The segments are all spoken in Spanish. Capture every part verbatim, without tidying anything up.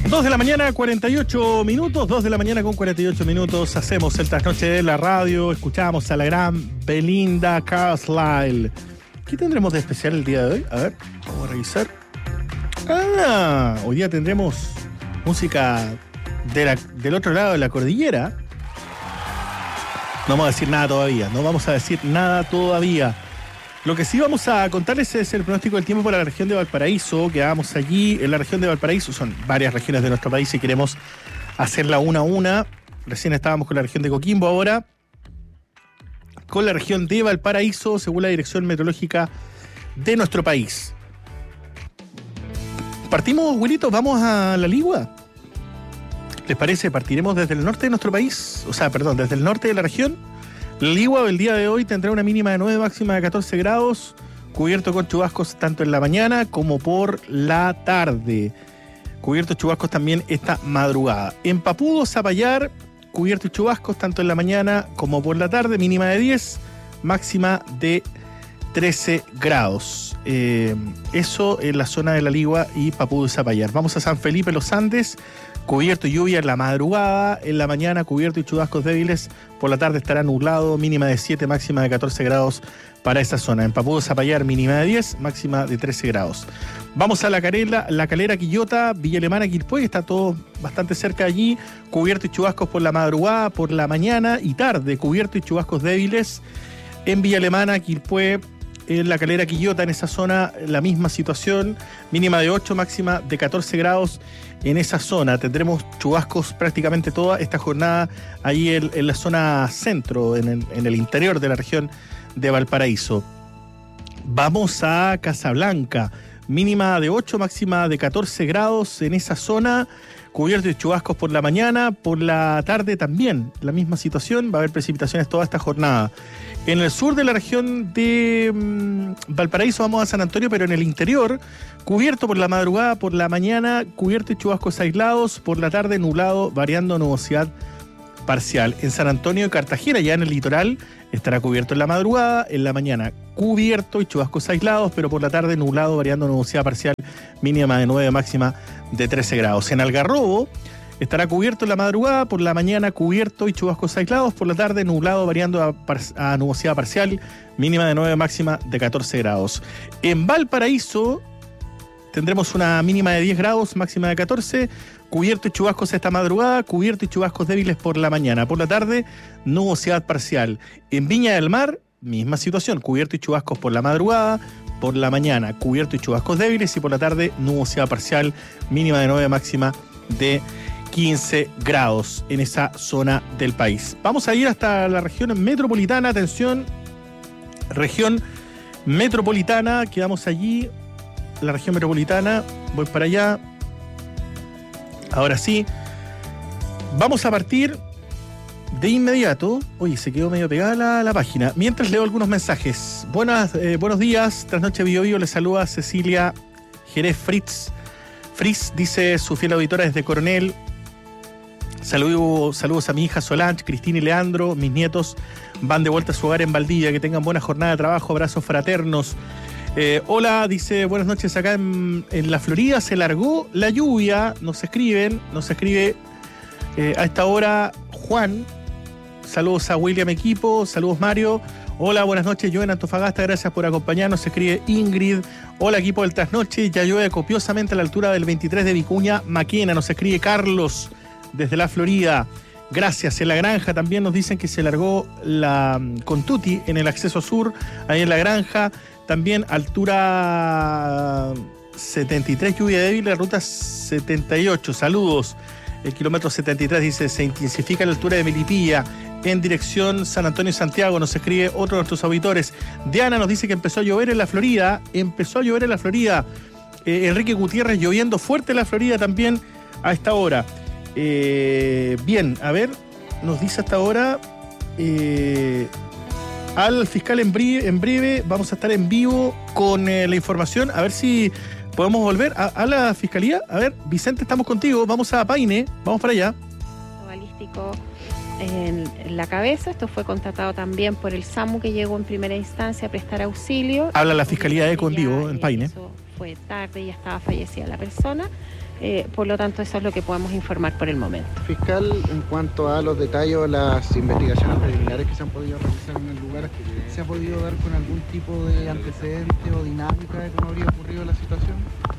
dos de la mañana, cuarenta y ocho minutos, dos de la mañana con cuarenta y ocho minutos, hacemos el trasnoche de la radio, escuchamos a la gran Belinda Carlisle. ¿Qué tendremos de especial el día de hoy? A ver, vamos a revisar. Ah, hoy día tendremos música de la, del otro lado de la cordillera. No vamos a decir nada todavía, no vamos a decir nada todavía. Lo que sí vamos a contarles es el pronóstico del tiempo para la región de Valparaíso. Quedamos allí en la región de Valparaíso. Son varias regiones de nuestro país y queremos hacerla una a una. Recién estábamos con la región de Coquimbo, ahora con la región de Valparaíso, según la Dirección Meteorológica de nuestro país. Partimos, Wilito, vamos a la Ligua. ¿Les parece? Partiremos desde el norte de nuestro país, o sea, perdón, desde el norte de la región. La Ligua el día de hoy tendrá una mínima de nueve, máxima de catorce grados, cubierto con chubascos tanto en la mañana como por la tarde. Cubierto chubascos también esta madrugada. En Papudo, Zapallar, cubierto y chubascos tanto en la mañana como por la tarde, mínima de diez, máxima de trece grados. Eh, eso en la zona de la Ligua y Papudo y Zapallar. Vamos a San Felipe Los Andes, cubierto y lluvia en la madrugada, en la mañana cubierto y chubascos débiles, por la tarde estará nublado, mínima de siete, máxima de catorce grados para esa zona. En Papudo Zapallar, mínima de diez, máxima de trece grados. Vamos a La Calera, La Calera, Quillota, Villa Alemana, Quilpué, está todo bastante cerca allí, cubierto y chubascos por la madrugada, por la mañana y tarde, cubierto y chubascos débiles. En Villa Alemana, Quilpué, en La Calera, Quillota, en esa zona, la misma situación, mínima de ocho, máxima de catorce grados en esa zona. Tendremos chubascos prácticamente toda esta jornada ahí en, en la zona centro, en el, en el interior de la región de Valparaíso. Vamos a Casablanca, mínima de ocho, máxima de catorce grados en esa zona, cubierto de chubascos por la mañana, por la tarde también, la misma situación, va a haber precipitaciones toda esta jornada. En el sur de la región de mmm, Valparaíso vamos a San Antonio, pero en el interior, cubierto por la madrugada, por la mañana, cubierto y chubascos aislados, por la tarde nublado, variando nubosidad parcial. En San Antonio y Cartagena, ya en el litoral, estará cubierto en la madrugada, en la mañana cubierto y chubascos aislados, pero por la tarde nublado, variando nubosidad parcial, mínima de nueve, máxima de trece grados. En Algarrobo estará cubierto en la madrugada, por la mañana cubierto y chubascos aislados, por la tarde nublado, variando a, par- a nubosidad parcial, mínima de nueve, máxima de catorce grados. En Valparaíso tendremos una mínima de diez grados, máxima de catorce, cubierto y chubascos esta madrugada, cubierto y chubascos débiles por la mañana, por la tarde nubosidad parcial. En Viña del Mar, misma situación, cubierto y chubascos por la madrugada, por la mañana cubierto y chubascos débiles y por la tarde nubosidad parcial, mínima de nueve, máxima de quince grados en esa zona del país. Vamos a ir hasta la región metropolitana, atención, región metropolitana, quedamos allí, la región metropolitana, voy para allá, ahora sí, vamos a partir de inmediato. Oye, se quedó medio pegada la, la página, mientras leo algunos mensajes. Buenas, eh, buenos días, Trasnoche Bio Bio, les saluda Cecilia Jerez Fritz. Fritz dice su fiel auditora desde Coronel. Saludos, saludos a mi hija Solange, Cristina y Leandro. Mis nietos van de vuelta a su hogar en Valdivia. Que tengan buena jornada de trabajo. Abrazos fraternos. Eh, hola, dice, buenas noches. Acá en, en la Florida se largó la lluvia. Nos escriben, nos escribe eh, a esta hora Juan. Saludos a William Equipo. Saludos, Mario. Hola, buenas noches. Yo en Antofagasta, gracias por acompañarnos. Se escribe Ingrid. Hola, equipo del Trasnoche. Ya llueve copiosamente a la altura del veintitrés de Vicuña, Maquena. Nos escribe Carlos desde la Florida. Gracias. En La Granja también nos dicen que se largó la Contuti en el acceso sur, ahí en La Granja. También altura setenta y tres, lluvia débil, la ruta setenta y ocho. Saludos. El kilómetro setenta y tres dice, se intensifica la altura de Melipilla en dirección San Antonio y Santiago. Nos escribe otro de nuestros auditores. Diana nos dice que empezó a llover en la Florida. Empezó a llover en la Florida. Eh, Enrique Gutiérrez lloviendo fuerte en la Florida también a esta hora. Eh, bien, a ver, nos dice hasta ahora eh, al fiscal en breve, en breve vamos a estar en vivo con eh, la información, a ver si podemos volver a, a la fiscalía. A ver, Vicente, estamos contigo, vamos a Paine, vamos para allá. Balístico en, en la cabeza, esto fue contratado también por el SAMU, que llegó en primera instancia a prestar auxilio. Habla la fiscalía ECO en vivo en Paine. fue tarde y ya estaba fallecida la persona. Eh, por lo tanto, eso es lo que podemos informar por el momento. Fiscal, en cuanto a los detalles, las investigaciones preliminares que se han podido realizar en el lugar, ¿se ha podido dar con algún tipo de antecedente o dinámica de cómo habría ocurrido la situación?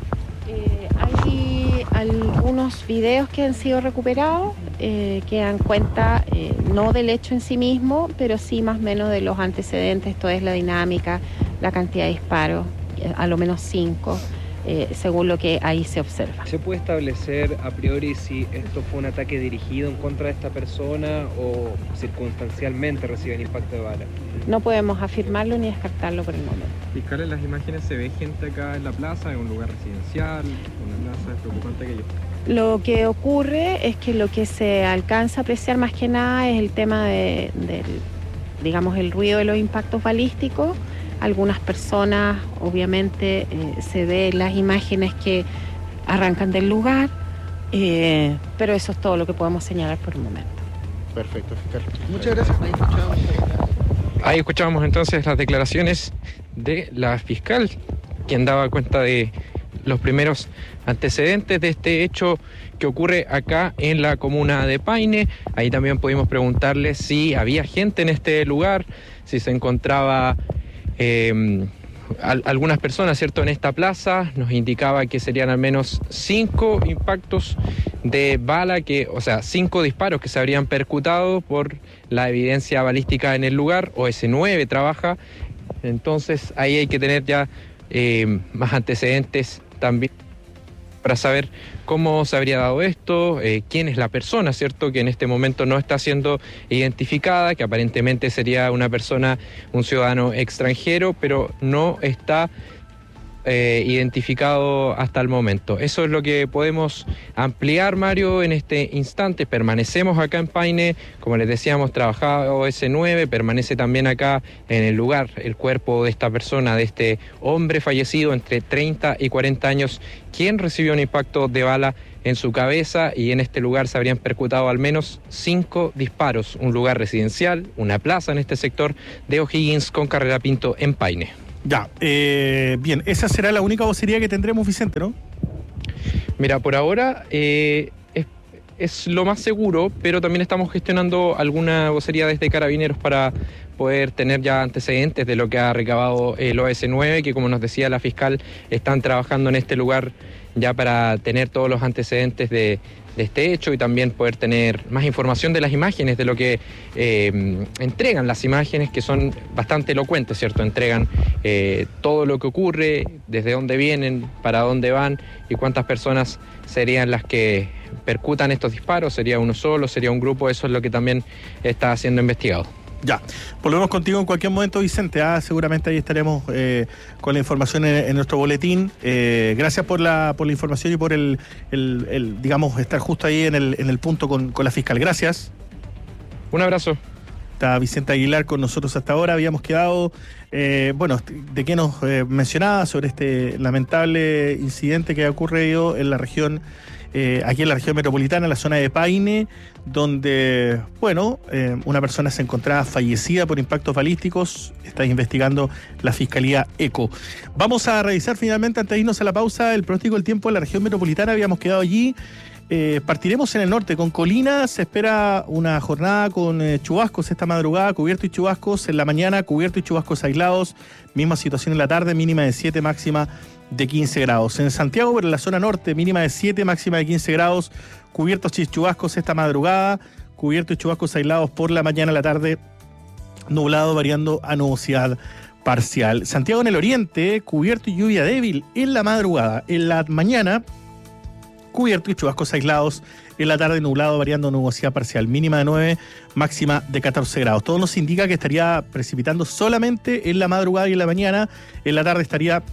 Eh, hay algunos videos que han sido recuperados eh, que dan cuenta eh, no del hecho en sí mismo, pero sí más o menos de los antecedentes, esto es la dinámica, la cantidad de disparos, a lo menos cinco. Eh, según lo que ahí se observa. ¿Se puede establecer a priori si esto fue un ataque dirigido en contra de esta persona o circunstancialmente reciben impacto de bala? No podemos afirmarlo ni descartarlo por el momento. Fiscal, en las imágenes se ve gente acá en la plaza, en un lugar residencial, una plaza, es preocupante aquello. Lo que ocurre es que lo que se alcanza a apreciar más que nada es el tema de, del, digamos, el ruido de los impactos balísticos. Algunas personas, obviamente, eh, se ven las imágenes que arrancan del lugar, eh, pero eso es todo lo que podemos señalar por el momento. Perfecto, fiscal. Muchas gracias. Ahí escuchamos, Ahí escuchábamos entonces las declaraciones de la fiscal, quien daba cuenta de los primeros antecedentes de este hecho que ocurre acá en la comuna de Paine. Ahí también pudimos preguntarle si había gente en este lugar, si se encontraba... Eh, al, algunas personas, ¿cierto?, en esta plaza. Nos indicaba que serían al menos cinco impactos de bala, que, o sea, cinco disparos que se habrían percutado por la evidencia balística en el lugar. O S nueve trabaja, entonces ahí hay que tener ya eh, más antecedentes también para saber cómo se habría dado esto, eh, quién es la persona, ¿cierto?, que en este momento no está siendo identificada, que aparentemente sería una persona, un ciudadano extranjero, pero no está eh, identificado hasta el momento. Eso es lo que podemos ampliar, Mario, en este instante. Permanecemos acá en Paine, como les decíamos, trabajaba O S nueve, permanece también acá en el lugar el cuerpo de esta persona, de este hombre fallecido entre treinta y cuarenta años, quien recibió un impacto de bala en su cabeza, y en este lugar se habrían percutado al menos cinco disparos, un lugar residencial, una plaza en este sector de O'Higgins con Carrera Pinto en Paine. Ya, eh, bien, esa será la única vocería que tendremos, Vicente, ¿no? Mira, por ahora eh, es, es lo más seguro, pero también estamos gestionando alguna vocería desde Carabineros para poder tener ya antecedentes de lo que ha recabado el O S nueve, que, como nos decía la fiscal, están trabajando en este lugar ya para tener todos los antecedentes de, de este hecho y también poder tener más información de las imágenes, de lo que eh, entregan las imágenes, que son bastante elocuentes, ¿cierto? Entregan eh, todo lo que ocurre, desde dónde vienen, para dónde van y cuántas personas serían las que percutan estos disparos. ¿Sería uno solo? ¿Sería un grupo? Eso es lo que también está siendo investigado. Ya, volvemos contigo en cualquier momento, Vicente. Ah, seguramente ahí estaremos eh, con la información en, en nuestro boletín. Eh, gracias por la por la información y por el, el, el digamos, estar justo ahí en el, en el punto con, con la fiscal. Gracias. Un abrazo. Está Vicente Aguilar con nosotros hasta ahora. Habíamos quedado, eh, bueno, de qué nos eh, mencionaba sobre este lamentable incidente que ha ocurrido en la región, eh, aquí en la región metropolitana, en la zona de Paine, donde, bueno, eh, una persona se encontraba fallecida por impactos balísticos. Está investigando la Fiscalía ECO. Vamos a revisar finalmente, antes de irnos a la pausa, el pronóstico del tiempo en la región metropolitana. Habíamos quedado allí. Eh, partiremos en el norte, con Colina. Se espera una jornada con eh, chubascos esta madrugada, cubierto y chubascos en la mañana, cubierto y chubascos aislados. Misma situación en la tarde, mínima de siete, máxima de quince grados. En Santiago, pero en la zona norte, mínima de siete, máxima de quince grados, cubiertos y chubascos esta madrugada, cubierto y chubascos aislados por la mañana, la tarde, nublado variando a nubosidad parcial. Santiago en el oriente, cubierto y lluvia débil en la madrugada. En la mañana, cubierto y chubascos aislados, en la tarde nublado variando a nubosidad parcial, mínima de nueve, máxima de catorce grados. Todo nos indica que estaría precipitando solamente en la madrugada y en la mañana. En la tarde estaría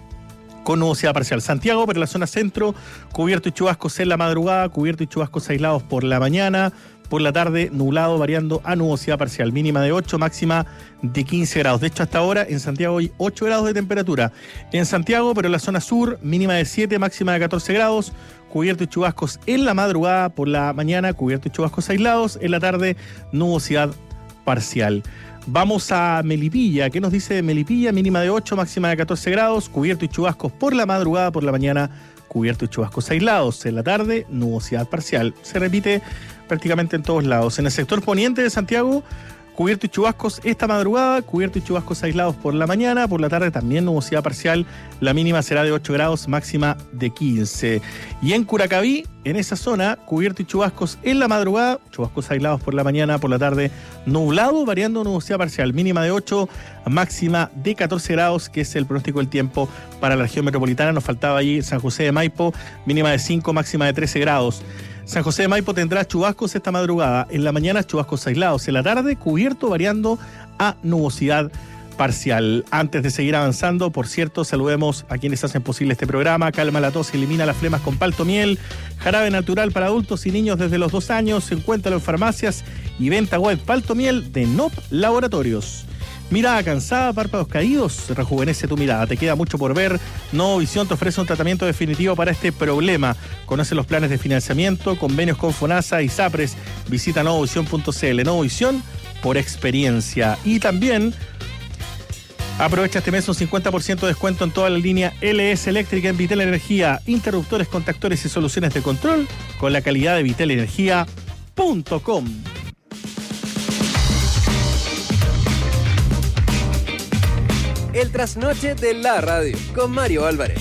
con nubosidad parcial. Santiago, pero en la zona centro, cubierto y chubascos en la madrugada, cubierto y chubascos aislados por la mañana, por la tarde nublado variando a nubosidad parcial, mínima de ocho, máxima de quince grados. De hecho, hasta ahora en Santiago hay ocho grados de temperatura. En Santiago, pero en la zona sur, mínima de siete, máxima de catorce grados, cubierto y chubascos en la madrugada, por la mañana, cubierto y chubascos aislados, en la tarde nubosidad parcial. Vamos a Melipilla. ¿Qué nos dice Melipilla? Mínima de ocho, máxima de catorce grados, cubierto y chubascos por la madrugada, por la mañana cubierto y chubascos aislados. En la tarde, nubosidad parcial. Se repite prácticamente en todos lados. En el sector poniente de Santiago, cubierto y chubascos esta madrugada, cubierto y chubascos aislados por la mañana, por la tarde también nubosidad parcial, la mínima será de ocho grados, máxima de quince. Y en Curacaví, en esa zona, cubierto y chubascos en la madrugada, chubascos aislados por la mañana, por la tarde nublado, variando nubosidad parcial, mínima de ocho, máxima de catorce grados, que es el pronóstico del tiempo para la región metropolitana. Nos faltaba allí San José de Maipo, mínima de cinco, máxima de trece grados. San José de Maipo tendrá chubascos esta madrugada, en la mañana chubascos aislados, en la tarde cubierto variando a nubosidad parcial. Antes de seguir avanzando, por cierto, saludemos a quienes hacen posible este programa. Calma la tos, elimina las flemas con palto miel, jarabe natural para adultos y niños desde los dos años, encuéntralo en farmacias y venta web palto miel de N O P Laboratorios. Mirada cansada, párpados caídos, rejuvenece tu mirada. Te queda mucho por ver. Novovisión te ofrece un tratamiento definitivo para este problema. Conoce los planes de financiamiento, convenios con FONASA y SAPRES. Visita novovisión punto c l. Novovisión por experiencia. Y también aprovecha este mes un cincuenta por ciento de descuento en toda la línea L S eléctrica en Vitel Energía. Interruptores, contactores y soluciones de control con la calidad de vitel energía punto com. El trasnoche de la radio, con Mario Álvarez.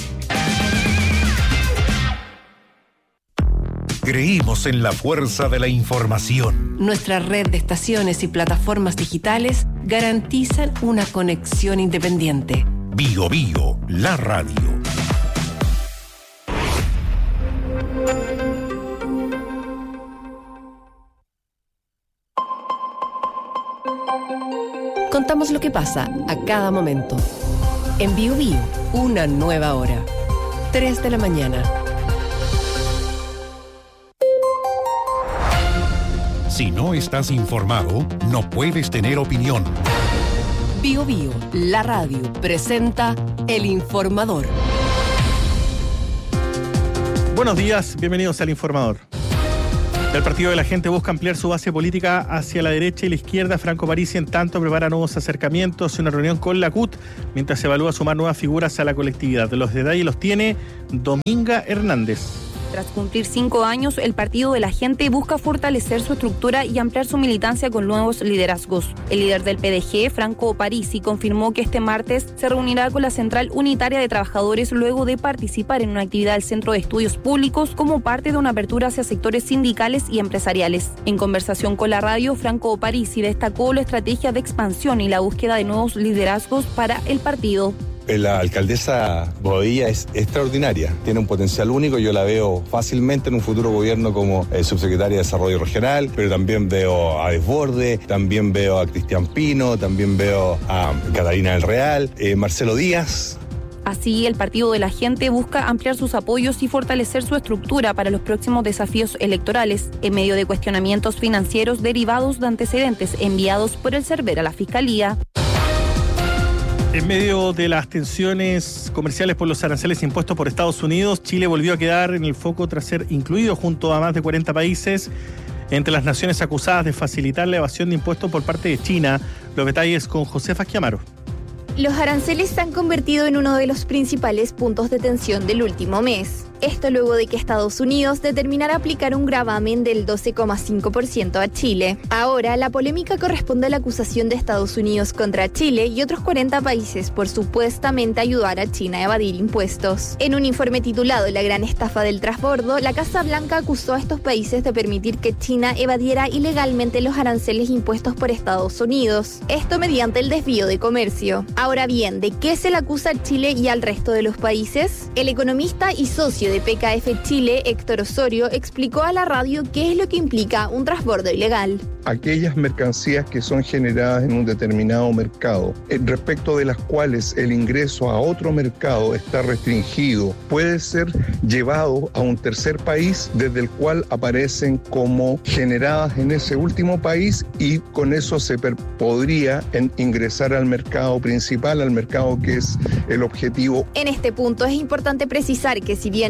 Creímos en la fuerza de la información. Nuestra red de estaciones y plataformas digitales garantizan una conexión independiente. Bio Bio, la radio. Contamos lo que pasa a cada momento. En Bio Bio, una nueva hora. tres de la mañana. Si no estás informado, no puedes tener opinión. Bio Bio, la radio, presenta El Informador. Buenos días, bienvenidos al Informador. El Partido de la Gente busca ampliar su base política hacia la derecha y la izquierda. Franco Parisi, en tanto, prepara nuevos acercamientos y una reunión con la C U T, mientras se evalúa sumar nuevas figuras a la colectividad. Los detalles los tiene Dominga Hernández. Tras cumplir cinco años, el Partido de la Gente busca fortalecer su estructura y ampliar su militancia con nuevos liderazgos. El líder del P D G, Franco Parisi, confirmó que este martes se reunirá con la Central Unitaria de Trabajadores luego de participar en una actividad del Centro de Estudios Públicos como parte de una apertura hacia sectores sindicales y empresariales. En conversación con la radio, Franco Parisi destacó la estrategia de expansión y la búsqueda de nuevos liderazgos para el partido. La alcaldesa Bobadilla es extraordinaria, tiene un potencial único, yo la veo fácilmente en un futuro gobierno como eh, subsecretaria de Desarrollo Regional, pero también veo a Desborde, también veo a Cristian Pino, también veo a Catalina del Real, eh, Marcelo Díaz. Así, el Partido de la Gente busca ampliar sus apoyos y fortalecer su estructura para los próximos desafíos electorales, en medio de cuestionamientos financieros derivados de antecedentes enviados por el Cerver a la Fiscalía. En medio de las tensiones comerciales por los aranceles impuestos por Estados Unidos, Chile volvió a quedar en el foco tras ser incluido junto a más de cuarenta países entre las naciones acusadas de facilitar la evasión de impuestos por parte de China. Los detalles con Josefa Schiamaro. Los aranceles se han convertido en uno de los principales puntos de tensión del último mes. Esto luego de que Estados Unidos determinara aplicar un gravamen del doce coma cinco por ciento a Chile. Ahora, la polémica corresponde a la acusación de Estados Unidos contra Chile y otros cuarenta países por supuestamente ayudar a China a evadir impuestos. En un informe titulado La gran estafa del transbordo, la Casa Blanca acusó a estos países de permitir que China evadiera ilegalmente los aranceles impuestos por Estados Unidos. Esto mediante el desvío de comercio. Ahora bien, ¿de qué se le acusa a Chile y al resto de los países? El economista y socio de P K F Chile, Héctor Osorio, explicó a la radio qué es lo que implica un transbordo ilegal. Aquellas mercancías que son generadas en un determinado mercado, respecto de las cuales el ingreso a otro mercado está restringido, puede ser llevado a un tercer país desde el cual aparecen como generadas en ese último país y con eso se podría en ingresar al mercado principal, al mercado que es el objetivo. En este punto es importante precisar que si bien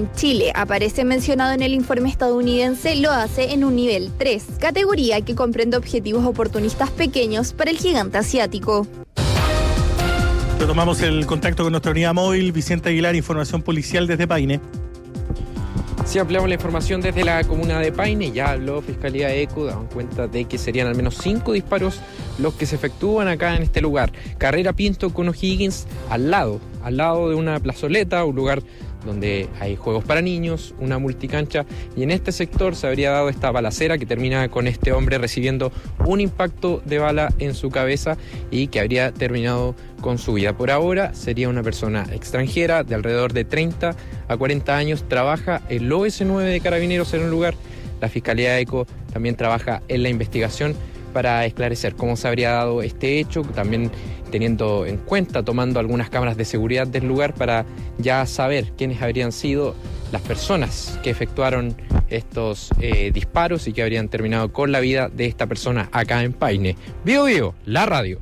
bien Chile aparece mencionado en el informe estadounidense, lo hace en un nivel tres, categoría que comprende objetivos oportunistas pequeños para el gigante asiático. Retomamos el contacto con nuestra unidad móvil. Vicente Aguilar, información policial desde Paine. Si ampliamos la información desde la comuna de Paine, ya habló Fiscalía ECO, daban cuenta de que serían al menos cinco disparos los que se efectúan acá en este lugar. Carrera Pinto con O'Higgins, al lado, al lado de una plazoleta, un lugar donde hay juegos para niños, una multicancha, y en este sector se habría dado esta balacera que termina con este hombre recibiendo un impacto de bala en su cabeza y que habría terminado con su vida. Por ahora sería una persona extranjera de alrededor de treinta a cuarenta años, trabaja el O S nueve de Carabineros en un lugar. La Fiscalía ECO también trabaja en la investigación para esclarecer cómo se habría dado este hecho, también teniendo en cuenta, tomando algunas cámaras de seguridad del lugar para ya saber quiénes habrían sido las personas que efectuaron estos eh, disparos y que habrían terminado con la vida de esta persona acá en Paine. Bio Bio, la radio.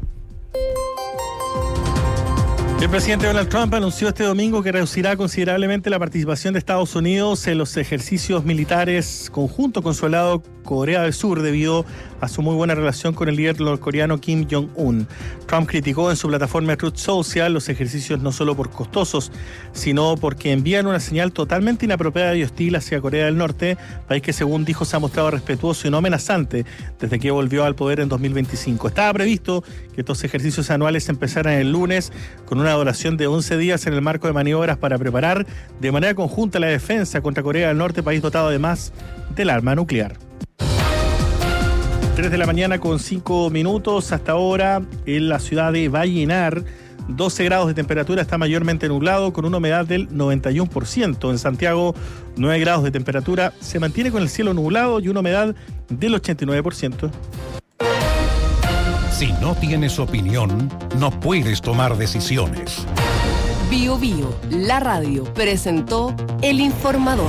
El presidente Donald Trump anunció este domingo que reducirá considerablemente la participación de Estados Unidos en los ejercicios militares conjuntos con su aliado Corea del Sur debido a su muy buena relación con el líder norcoreano Kim Jong-un. Trump criticó en su plataforma Truth Social los ejercicios no solo por costosos, sino porque envían una señal totalmente inapropiada y hostil hacia Corea del Norte, país que según dijo se ha mostrado respetuoso y no amenazante desde que volvió al poder en dos mil veinticinco. Estaba previsto que estos ejercicios anuales empezaran el lunes con una duración de once días en el marco de maniobras para preparar de manera conjunta la defensa contra Corea del Norte, país dotado además del arma nuclear. tres de la mañana con cinco minutos hasta ahora en la ciudad de Vallenar. doce grados de temperatura, está mayormente nublado con una humedad del noventa y uno por ciento. En Santiago, nueve grados de temperatura, se mantiene con el cielo nublado y una humedad del ochenta y nueve por ciento. Si no tienes opinión, no puedes tomar decisiones. Bio Bio, la radio, presentó El Informador.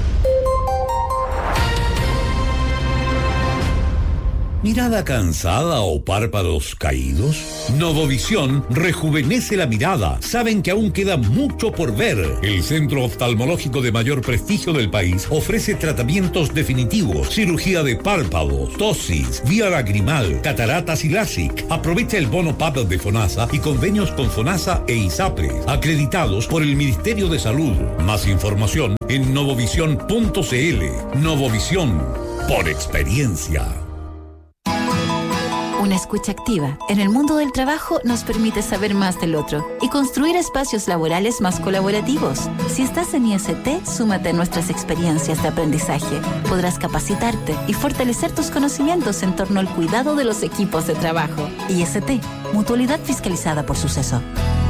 ¿Mirada cansada o párpados caídos? Novovisión rejuvenece la mirada. Saben que aún queda mucho por ver. El centro oftalmológico de mayor prestigio del país ofrece tratamientos definitivos, cirugía de párpados, ptosis, vía lagrimal, cataratas y LASIK. Aprovecha el bono P A P de FONASA y convenios con FONASA e ISAPRE, acreditados por el Ministerio de Salud. Más información en novovisión punto c l. Novovisión, por experiencia. Una escucha activa en el mundo del trabajo nos permite saber más del otro y construir espacios laborales más colaborativos. Si estás en I S T, súmate a nuestras experiencias de aprendizaje. Podrás capacitarte y fortalecer tus conocimientos en torno al cuidado de los equipos de trabajo. I S T, Mutualidad Fiscalizada por Suceso.